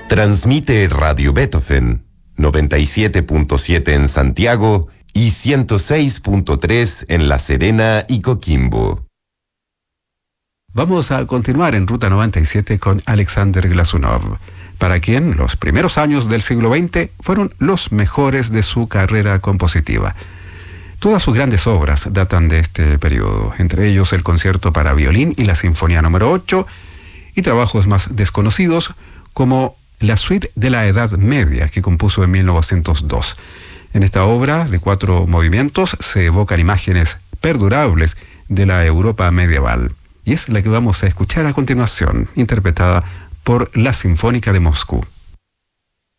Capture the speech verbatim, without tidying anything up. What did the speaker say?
Transmite Radio Beethoven, noventa y siete punto siete en Santiago y ciento seis punto tres en La Serena y Coquimbo. Vamos a continuar en Ruta noventa y siete con Alexander Glazunov, para quien los primeros años del siglo veinte fueron los mejores de su carrera compositiva. Todas sus grandes obras datan de este periodo, entre ellos el concierto para violín y la Sinfonía número ocho, y trabajos más desconocidos como la suite de la Edad Media, que compuso en mil novecientos dos. En esta obra de cuatro movimientos se evocan imágenes perdurables de la Europa medieval, y es la que vamos a escuchar a continuación, interpretada por la Sinfónica de Moscú.